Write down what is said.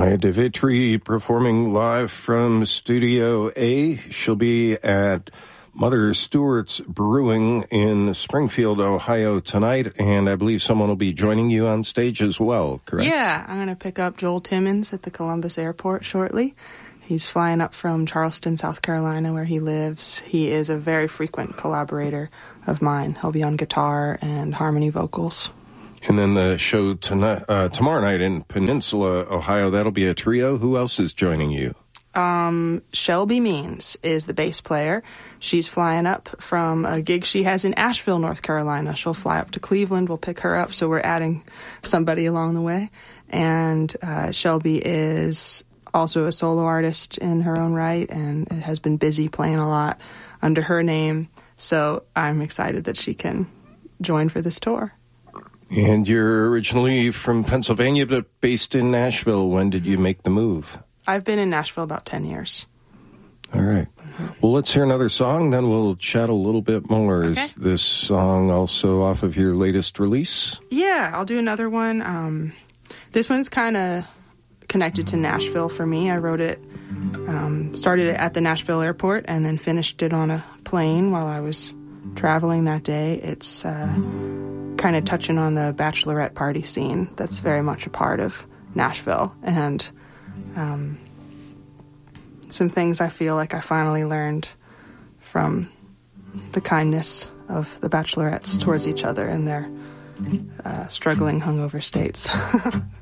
Maya DeVitri performing live from Studio A. She'll be at Mother Stewart's Brewing in Springfield, Ohio tonight, and I believe someone will be joining you on stage as well, correct? Yeah, I'm going to pick up Joel Timmons at the Columbus Airport shortly. He's flying up from Charleston, South Carolina, where he lives. He is a very frequent collaborator of mine. He'll be on guitar and harmony vocals. And then the show tomorrow night in Peninsula, Ohio, that'll be a trio. Who else is joining you? Shelby Means is the bass player. She's flying up from a gig she has in Asheville, North Carolina. She'll fly up to Cleveland. We'll pick her up, so we're adding somebody along the way. And Shelby is also a solo artist in her own right and has been busy playing a lot under her name. So I'm excited that she can join for this tour. And you're originally from Pennsylvania, but based in Nashville. When did you make the move? I've been in Nashville about 10 years. All right. Well, let's hear another song, then we'll chat a little bit more. Okay. Is this song also off of your latest release? Yeah, I'll do another one. This one's kind of connected to Nashville for me. I wrote it, started it at the Nashville airport, and then finished it on a plane while I was traveling that day. It's kind of touching on the bachelorette party scene that's very much a part of Nashville, and some things I feel like I finally learned from the kindness of the bachelorettes towards each other in their struggling hungover states.